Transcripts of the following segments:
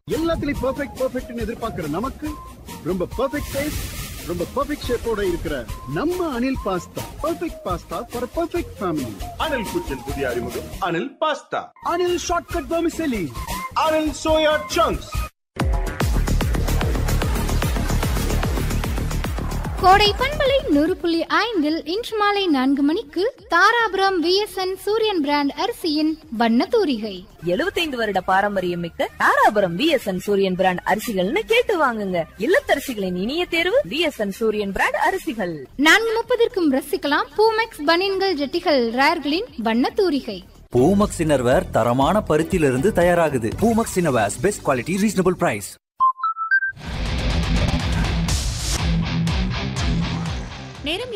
எல்லாத்துலயும் பெர்ஃபெக்ட் பெர்ஃபெக்ட்னு எதிர்பார்க்கிற நமக்கு ரொம்ப பெர்ஃபெக்ட் டேஸ்ட், ரொம்ப பெர்ஃபெக்ட் ஷேப்போட இருக்கிற நம்ம Anil pasta. Perfect pasta for perfect family. Anil குச்சின் புதிய அறிமுகம் Anil pasta. Anil shortcut vermicelli. Anil soya chunks. கோடை பண்பலை 100.5 இன்று மாலை 4 மணிக்கு தாராபுரம் VSN சூரியன் பிராண்ட் அரிசியின் வண்ண தூரிகை. 75 வருட பாரம்பரியம் மிக்க தாராபுரம் VSN சூரியன் பிராண்ட் அரிசிகள்னு கேட்டு வாங்குங்க. இல்லத்தரசிகளின் இனிய தேர்வு VSN சூரியன் பிராண்ட் அரிசிகள். 4:30க்கும் ரசிக்கலாம் பூமெக்ஸ் பனியன்கள் ஜெட்டிகள் ரேர்களின் வண்ண தூரிகை. பூமக்ஸ் இன்னர்வேர் தரமான பருத்தியிலிருந்து தயாராகுது. Poomex innerwears best quality reasonable price. நேரம்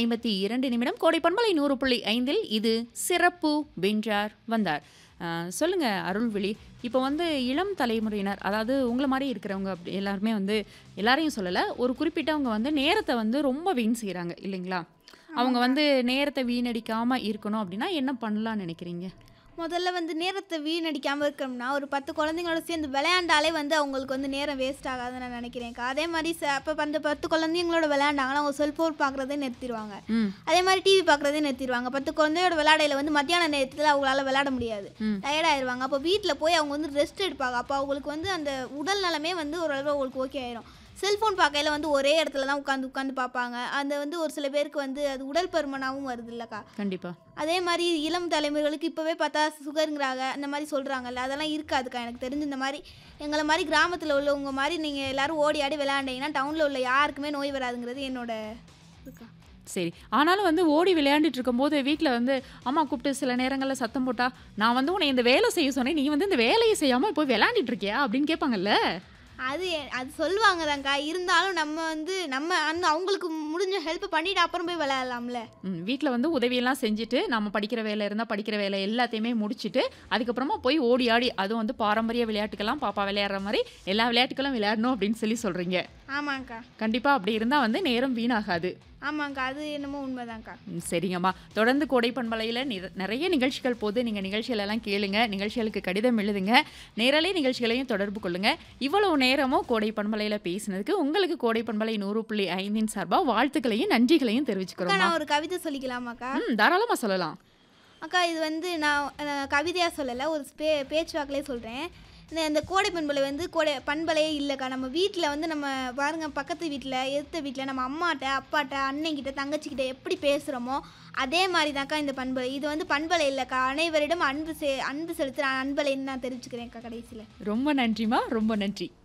7:52 கோடை பண்பலை 100.5 இது சிறப்பு வென்றார் வந்தார். சொல்லுங்க அருள்விழி, இப்போ இளம் தலைமுறையினர், அதாவது உங்களை மாதிரி இருக்கிறவங்க அப்படி எல்லாருமே எல்லாரையும் சொல்லலை, ஒரு குறிப்பிட்டவங்க நேரத்தை ரொம்ப வீண் செய்கிறாங்க இல்லைங்களா? அவங்க நேரத்தை வீணடிக்காமல் இருக்கணும் அப்படின்னா என்ன பண்ணலாம்னு நினைக்கிறீங்க? முதல்ல நேரத்தை வீணடிக்காமல் இருக்கணும்னா ஒரு 10 குழந்தைங்களோட சேர்ந்து விளையாண்டாலே அவங்களுக்கு நேரம் வேஸ்ட் ஆகாதுன்னு நான் நினைக்கிறேன்க்கா. அதே மாதிரி அப்போ அந்த 10 குழந்தைங்களோட விளையாண்டாங்கன்னா அவங்க செல்ஃபோன் பார்க்குறதே நிறுத்திடுவாங்க. அதே மாதிரி டிவி பார்க்குறதே நிறுத்திடுவாங்க. 10 குழந்தையோட விளையாடையில் மத்தியான நேரத்தில் அவங்களால விளையாட முடியாது, டயர்டாயிருவாங்க. அப்போ வீட்டில் போய் அவங்க ரெஸ்ட் எடுப்பாங்க. அப்போ அவங்களுக்கு அந்த உடல் நலமே ஓரளவு அவங்களுக்கு ஓகே ஆயிரும். செல்ஃபோன் பார்க்கையில் ஒரே இடத்துல தான் உட்காந்து பார்ப்பாங்க. அந்த ஒரு சில பேருக்கு அது உடல் பருமனாகவும் வருது இல்லைக்கா? கண்டிப்பாக. அதே மாதிரி இளம் தலைமுறைகளுக்கு இப்போவே பார்த்தா சுகருங்கிறாங்க, அந்த மாதிரி சொல்கிறாங்கல்ல, அதெல்லாம் இருக்காதுக்கா. எனக்கு தெரிஞ்சு இந்த மாதிரி எங்களை மாதிரி கிராமத்தில் உள்ளவங்க மாதிரி நீங்கள் எல்லோரும் ஓடி ஆடி விளையாண்டிங்கன்னா டவுனில் உள்ள யாருக்குமே நோய் வராதுங்கிறது என்னோட இதுக்கா. சரி, ஆனாலும் ஓடி விளையாண்டுட்டு இருக்கும்போது வீட்டில் அம்மா கூப்பிட்டு சில நேரங்களில் சத்தம் போட்டா, நான் உன்னை இந்த வேலை செய்ய சொன்னேன், நீ இந்த வேலையை செய்யாமல் போய் விளையாண்டுட்டு இருக்கியா அப்படின்னு கேட்பாங்கல்ல. அது சொல்லுவாங்க தான்க்கா. இருந்தாலும் நம்ம அவங்களுக்கு முடிஞ்ச ஹெல்ப் பண்ணிட்டு அப்புறம் போய் விளையாடலாம்ல. வீட்டில் உதவியெல்லாம் செஞ்சுட்டு நம்ம படிக்கிற வேலை இருந்தால் படிக்கிற வேலை எல்லாத்தையுமே முடிச்சுட்டு அதுக்கப்புறமா போய் ஓடி ஆடி, அதுவும் பாரம்பரிய விளையாட்டுக்கெல்லாம் பாப்பா விளையாடுற மாதிரி எல்லா விளையாட்டுகளும் விளையாடணும் அப்படின்னு சொல்கிறீங்க. ஆமாங்க்கா. கண்டிப்பாக அப்படி இருந்தால் நேரம் வீணாகாது. ஆமாங்க்கா, அது என்னமோ உண்மைதான்க்கா. சரிங்கம்மா, தொடர்ந்து கோடை பண்பலையில் நிறைய நிகழ்ச்சிகள் போது நீங்கள் நிகழ்ச்சிகளெல்லாம் கேளுங்க, நிகழ்ச்சிகளுக்கு கடிதம் எழுதுங்க, நேரலை நிகழ்ச்சிகளையும் தொடர்பு கொள்ளுங்க. இவ்வளவு நேரமும் கோடை பண்பலையில் பேசினதுக்கு உங்களுக்கு கோடை பண்பலை 100.5 சார்பாக வாழ்த்துக்களையும் நன்றிகளையும் தெரிவிச்சுக்கிறோம். நான் ஒரு கவிதை சொல்லிக்கலாமாக்கா? தாராளமாக சொல்லலாம் அக்கா. இது நான் கவிதையாக சொல்லலை, ஒரு பேச்சுவாக்கிலே சொல்கிறேன். இந்த கோடை பண்பலை கோடை பண்பலையே இல்லைக்கா. நம்ம வீட்டில் நம்ம பாருங்கள், பக்கத்து வீட்டில் எதிர்த்த வீட்டில் நம்ம அம்மாட்ட அப்பாட்ட அண்ணங்கிட்ட தங்கச்சிக்கிட்ட எப்படி பேசுகிறோமோ அதே மாதிரி தான்க்கா இந்த பண்பலை. இது பண்பலை இல்லைக்கா, அனைவரிடம் அன்பு செலுத்துகிற அன்பலைன்னு நான் தெரிவிச்சுக்கிறேன்க்கா. கடைசியில் ரொம்ப நன்றிம்மா, ரொம்ப நன்றி.